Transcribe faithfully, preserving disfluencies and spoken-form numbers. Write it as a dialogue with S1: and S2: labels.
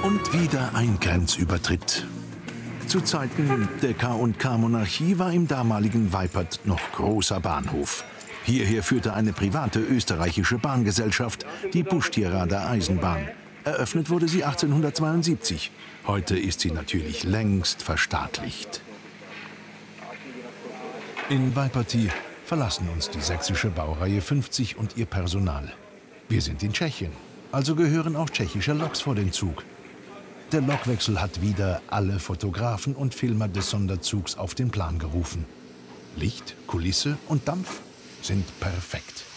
S1: Und wieder ein Grenzübertritt. Zu Zeiten der K und K-Monarchie war im damaligen Weipert noch großer Bahnhof. Hierher führte eine private österreichische Bahngesellschaft, die Buschtierader Eisenbahn. Eröffnet wurde sie achtzehnhundertzweiundsiebzig. Heute ist sie natürlich längst verstaatlicht. In Waiperti verlassen uns die sächsische Baureihe fünfzig und ihr Personal. Wir sind in Tschechien, also gehören auch tschechische Loks vor den Zug. Der Lokwechsel hat wieder alle Fotografen und Filmer des Sonderzugs auf den Plan gerufen. Licht, Kulisse und Dampf sind perfekt.